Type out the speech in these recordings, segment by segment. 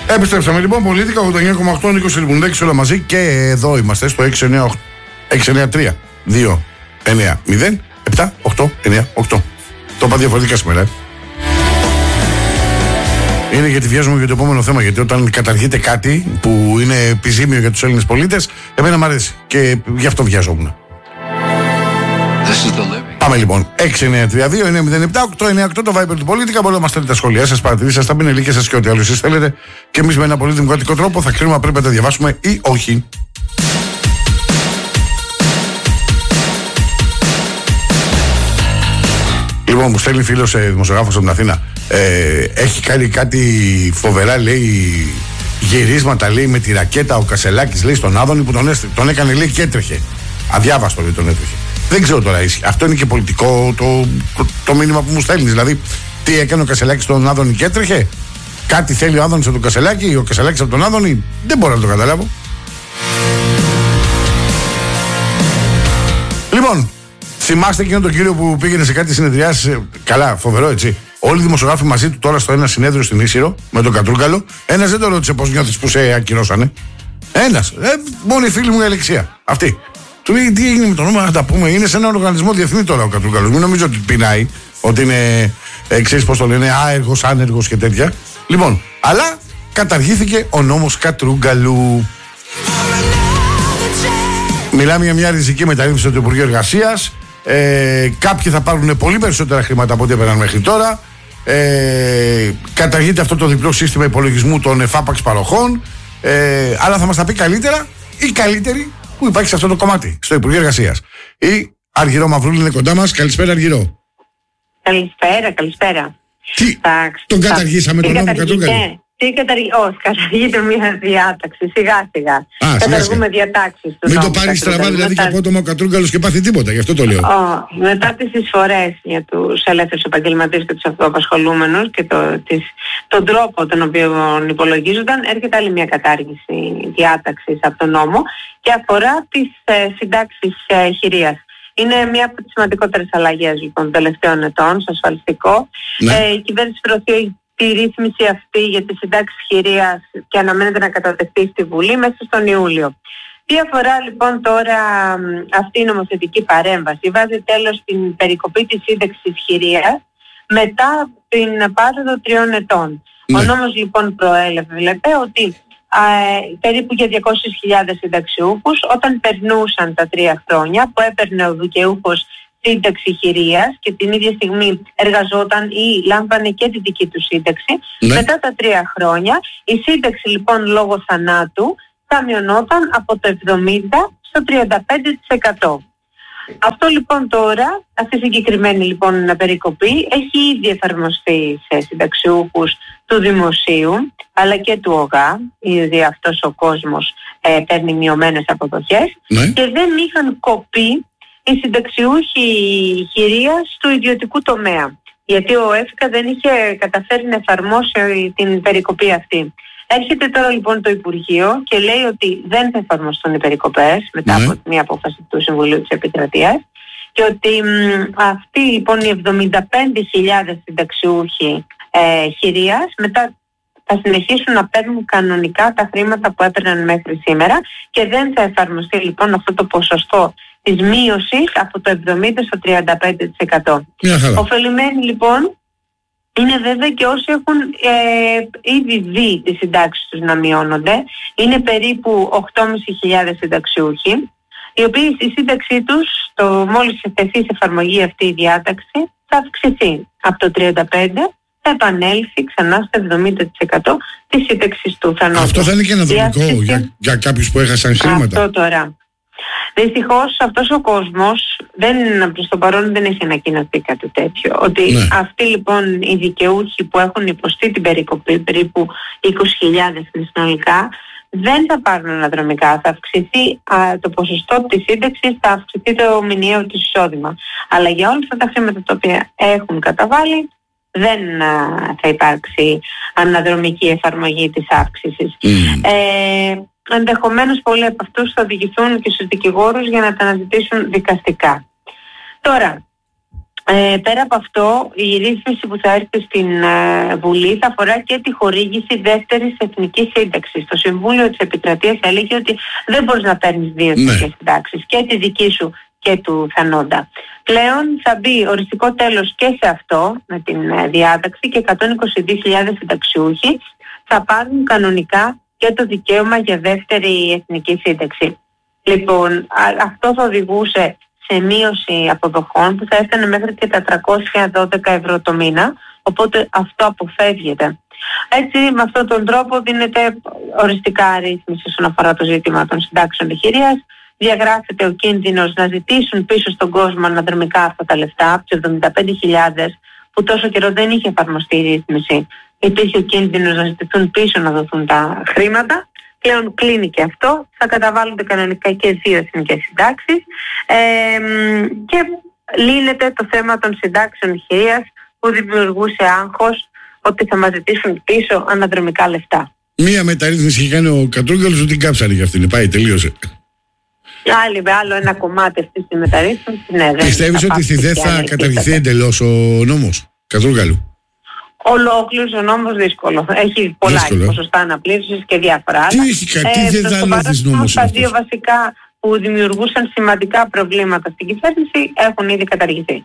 Επιστρέψαμε λοιπόν. Πολίτικα 89,8 Νίκος Ερμουνδάκης, όλα μαζί. Και εδώ είμαστε στο 693 2 9 0 7 8 9 8. Το είπα διαφορετικά σήμερα. Είναι γιατί βιάζομαι για το επόμενο θέμα. Γιατί όταν καταργείται κάτι που είναι επιζήμιο για τους Έλληνες πολίτες, εμένα μου αρέσει. Και γι' αυτό βιάζομαι. Πάμε λοιπόν. 693-2-9-07-8-9-8 το Viber του Πολίτικα. Μπορείτε να μας στέλνετε τα σχόλιά σας, παρατηρήσεις σας, τα πινελίκια σας και ό,τι άλλο εσείς θέλετε. Και εμείς με ένα πολύ δημοκρατικό τρόπο θα κρίνουμε αν πρέπει να τα διαβάσουμε ή όχι. Λοιπόν, μου στέλνει φίλος δημοσιογράφος από την Αθήνα. Έχει κάνει κάτι φοβερά, λέει, γυρίσματα, λέει, με τη ρακέτα ο Κασελάκης, λέει, στον Άδωνη που τον έκανε, λέει, και έτρεχε. Αδιάβαστο, λέει, τον έτρεχε. Δεν ξέρω τώρα, αυτό είναι και πολιτικό το μήνυμα που μου στέλνει. Δηλαδή, τι έκανε ο Κασελάκης στον Άδωνη και έτρεχε. Κάτι θέλει ο Άδωνης από τον Κασελάκη, ο Κασελάκης από τον Άδωνη. Δεν μπορώ να το καταλάβω. Λοιπόν, θυμάστε εκείνον τον κύριο που πήγαινε σε κάτι συνεδριάσεις. Καλά, φοβερό, έτσι. Όλοι οι δημοσιογράφοι μαζί του τώρα στο ένα συνέδριο στην Ίσυρο με τον Κατρούγκαλο. Ένας δεν το ρώτησε πώς νιώθεις που σε ακυρώσανε. Ένας. Μόνο η φίλη μου η Αλεξία. Αυτή. Του λέει τι έγινε με το όνομα, να τα πούμε. Είναι σε ένα οργανισμό διεθνή τώρα ο Κατρούγκαλος. Μην νομίζω ότι πεινάει, ότι είναι, ξέρεις πώς το λένε, άεργος, άνεργος και τέτοια. Λοιπόν, αλλά καταργήθηκε ο νόμος Κατρούγκαλου. Μιλάμε για μια ριζική μεταρρύθμιση του Υπουργείου Εργασίας. Κάποιοι θα πάρουν πολύ περισσότερα χρήματα από ό,τι έπαιρναν μέχρι τώρα. Καταργείται αυτό το διπλό σύστημα υπολογισμού των εφάπαξ παροχών. Αλλά θα μας τα πει καλύτερα ή καλύτερη που υπάρχει σε αυτό το κομμάτι, στο Υπουργείο Εργασίας. Η Αργυρό Μαυρούλη είναι κοντά μας. Καλησπέρα, Αργυρό. Καλησπέρα. Τι, τον καταργήσαμε τον νόμο Κατρούγκαλου? Όχι, καταργείται μια διάταξη, σιγά-σιγα. Καταργούμε διατάξεις του. Μην το πάρει στραβά, δηλαδή και απότομα ο Κατρούγκαλος και πάθει τίποτα, γι' αυτό το λέω. Μετά τις εισφορές για τους ελεύθερους επαγγελματίες και τους αυτοαπασχολούμενους και τον τρόπο τον οποίο υπολογίζονταν, έρχεται άλλη μια κατάργηση διάταξης από τον νόμο και αφορά τις συντάξεις χειρίας. Είναι μία από τις σημαντικότερες αλλαγές λοιπόν των τελευταίων ετών στο ασφαλιστικό. Ναι. Η κυβέρνηση προωθεί τη ρύθμιση αυτή για τις συντάξεις χειρίας και αναμένεται να κατατεθεί στη Βουλή μέσα στον Ιούλιο. Τι αφορά λοιπόν τώρα αυτή η νομοθετική παρέμβαση? Βάζει τέλος στην περικοπή της σύνταξης χειρίας μετά την πάροδο 3 ετών. Ναι. Ο νόμος λοιπόν προέβλεπε ότι περίπου για 200.000 συνταξιούχους όταν περνούσαν τα 3 χρόνια που έπαιρνε ο δικαιούχος σύνταξη χειρίας και την ίδια στιγμή εργαζόταν ή λάμβανε και τη δική του σύνταξη, ναι, μετά τα 3 χρόνια η σύνταξη λοιπόν λόγω θανάτου θα μειωνόταν από το 70% στο 35%. Αυτό λοιπόν τώρα, αυτή η συγκεκριμένη λοιπόν περικοπή έχει ήδη εφαρμοστεί σε συνταξιούχους του δημοσίου αλλά και του ΟΓΑ, ήδη αυτός ο κόσμος παίρνει μειωμένες αποδοχές, ναι, και δεν είχαν κοπεί οι συνταξιούχοι χειρίας του ιδιωτικού τομέα, γιατί ο ΕΦΚΑ δεν είχε καταφέρει να εφαρμόσει την περικοπή αυτή. Έρχεται τώρα λοιπόν το Υπουργείο και λέει ότι δεν θα εφαρμοστούν οι περικοπές μετά από μια απόφαση του Συμβουλίου της Επικρατείας και ότι αυτοί λοιπόν οι 75.000 συνταξιούχοι χειρίας μετά θα συνεχίσουν να παίρνουν κανονικά τα χρήματα που έπαιρναν μέχρι σήμερα και δεν θα εφαρμοστεί λοιπόν αυτό το ποσοστό της μείωσης από το 70% στο 35%. Οφελημένοι λοιπόν είναι βέβαια και όσοι έχουν ήδη δει τις συντάξεις τους να μειώνονται. Είναι περίπου 8.500 συνταξιούχοι, οι οποίοι η σύνταξή τους, μόλις τεθεί σε εφαρμογή αυτή η διάταξη, θα αυξηθεί από το 35% θα επανέλθει ξανά στο 70% της σύνταξης του θανάτου. Αυτό θα είναι και ένα δομικό για κάποιους που έχασαν χρήματα. Αυτό τώρα. Δυστυχώς αυτός ο κόσμος προς το παρόν δεν έχει ανακοινωθεί κάτι τέτοιο. Ότι ναι, αυτοί λοιπόν οι δικαιούχοι που έχουν υποστεί την περικοπή, περίπου 20.000 συνολικά, δεν θα πάρουν αναδρομικά. Θα αυξηθεί το ποσοστό της σύνταξης, θα αυξηθεί το μηνιαίο του εισόδημα. Αλλά για όλα αυτά τα χρήματα τα οποία έχουν καταβάλει, δεν θα υπάρξει αναδρομική εφαρμογή της αύξησης. Ενδεχομένως πολλοί από αυτούς θα οδηγηθούν και στους δικηγόρους για να τα αναζητήσουν δικαστικά. Τώρα, Πέρα από αυτό, η ρύθμιση που θα έρθει στην Βουλή θα αφορά και τη χορήγηση δεύτερης εθνικής σύνταξης. Το Συμβούλιο της Επικρατείας έλεγε ότι δεν μπορείς να παίρνεις δύο εθνικές συντάξεις, και τη δική σου και του θανόντα. Πλέον θα μπει οριστικό τέλος και σε αυτό με την διάταξη, και 122.000 συνταξιούχοι θα πάρουν κανονικά και το δικαίωμα για δεύτερη εθνική σύνταξη. Λοιπόν, αυτό θα οδηγούσε σε μείωση αποδοχών που θα έφτανε μέχρι και τα 312 ευρώ το μήνα, οπότε αυτό αποφεύγεται. Έτσι, με αυτόν τον τρόπο δίνεται οριστικά ρύθμιση όσον αφορά το ζήτημα των συντάξεων εχειρίας. Διαγράφεται ο κίνδυνος να ζητήσουν πίσω στον κόσμο αναδρομικά αυτά τα λεφτά, από τους 75.000 που τόσο καιρό δεν είχε εφαρμοστεί η ρύθμιση. Υπήρχε ο κίνδυνος να ζητηθούν πίσω να δοθούν τα χρήματα. Πλέον κλείνει και αυτό, θα καταβάλλονται κανονικά και δύο εθνικές συντάξεις, και λύνεται το θέμα των συντάξεων εχειρίας που δημιουργούσε άγχος ότι θα μας ζητήσουν πίσω αναδρομικά λεφτά. Μία μεταρρύθμιση είχε κάνει ο Κατρούγκαλος, ότι την κάψανε για αυτήν. Πάει, τελείωσε. Άλλο ένα κομμάτι αυτή τη μεταρρύθμιση. Ναι, πιστεύεις ότι δεν θα καταργηθεί εντελώς ο νόμος Κατρούγκαλου? Ολόκληρος ο νόμος δύσκολο. Έχει πολλά ποσοστά αναπλήρωσης και διάφορα άλλα. Τι δεν θα αλλάζει νόμος? Τα δύο βασικά που δημιουργούσαν σημαντικά προβλήματα στην κυβέρνηση έχουν ήδη καταργηθεί.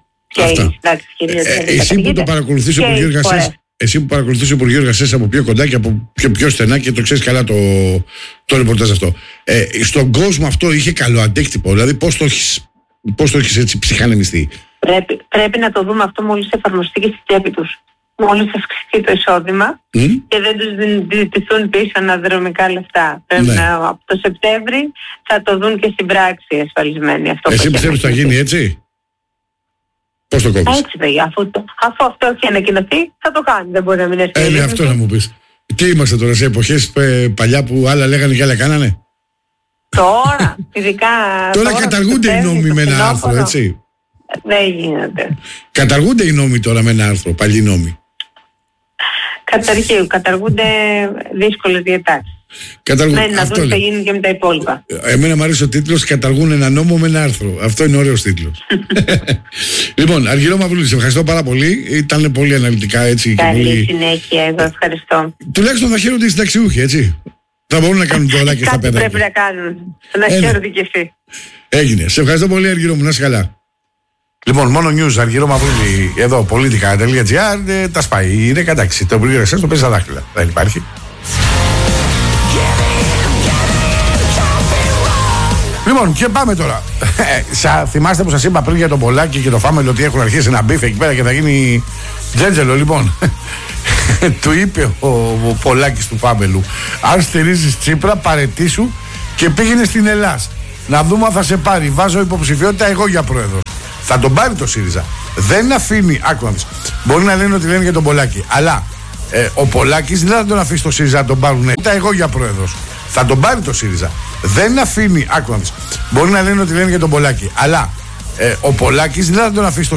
Εσύ που το παρακολουθείς ο Υπουργείο Εργασίας, ο Υπουργείο Εργασίας από πιο κοντά και από πιο στενά, και το ξέρεις καλά το ρεπορτάζ αυτό, στον κόσμο αυτό είχε καλό αντίκτυπο? Δηλαδή πώς το έχεις έτσι ψυχανεμιστεί? Πρέπει να το δούμε αυτό μόλις εφαρμοστεί και στη τσέπη τους. Μόλις αυξηθεί το εισόδημα και δεν τους ζητηθούν πίσω αναδρομικά λεφτά. Από το Σεπτέμβρη θα το δουν και στην πράξη ασφαλισμένοι. Εσύ πιστεύεις ότι θα γίνει έτσι? Πώς το κόβεις? Έτσι, παιδιά. Αφού αυτό έχει ανακοινωθεί, θα το κάνει. Δεν μπορεί να μην έρθει. Αυτό να μου πεις. Τι είμαστε τώρα, σε εποχές παλιά που άλλα λέγανε και άλλα κάνανε? Τώρα, ειδικά. Τώρα καταργούνται οι νόμοι με ένα άρθρο, έτσι. Δεν γίνεται. Καταργούνται οι νόμοι τώρα με ένα άρθρο, παλιοί νόμοι. Καταργούνται δύσκολες διατάξεις. Να δουν τι θα γίνει και με τα υπόλοιπα. Εμένα μου αρέσει ο τίτλος «Καταργούν ένα νόμο με ένα άρθρο». Αυτό είναι ωραίος τίτλος. Λοιπόν, Αργυρό Μαυρούλη, σε ευχαριστώ πάρα πολύ. Ήταν πολύ αναλυτικά, έτσι. Καλή συνέχεια, εγώ ευχαριστώ. Τουλάχιστον θα χαίρονται οι συνταξιούχοι, έτσι. Θα μπορούν να κάνουν το όλα και στα πέντε. Κάτι πρέπει να κάνουν. Να χαίρονται κι εσύ. Έγινε. Σε ευχαριστώ πολύ, Αργυρό μου. Να είσαι καλά. Λοιπόν, μόνο news, Αργυρό Μαυρούλη, εδώ, politica.gr, τα σπάει. Είναι κατάξει. Το Υπουργείο Εργασίας το παίζει στα δάχτυλα. Δεν υπάρχει. Λοιπόν, και πάμε τώρα. Θυμάστε που σας είπα πριν για τον Πολάκη και το Φάμελο ότι έχουν αρχίσει ένα μπιφ εκεί πέρα και θα γίνει τζέντζελο? Λοιπόν, του είπε ο Πολάκης του Φάμελου, αν στηρίζεις Τσίπρα, παρετήσου και πήγαινε στην Ελλάδα. Να δούμε αν θα σε πάρει. Βάζω υποψηφιότητα εγώ για πρόεδρο. Θα τον πάρει το ΣΥΡΙΖΑ. Δεν αφήνει. Άκουανες. Μπορεί να λένε ότι λένε για τον Πολάκη. Αλλά ο Πολάκης δεν θα τον αφήσει το ΣΥΡΙΖΑ να τον πάρουν. Εγώ για πρόεδρος. Θα τον πάρει το ΣΥΡΙΖΑ. Δεν αφήνει. Άκουανες. Μπορεί να λένε ότι λένε για τον Πολάκη. Αλλά ο Πολάκης δεν θα τον αφήσει το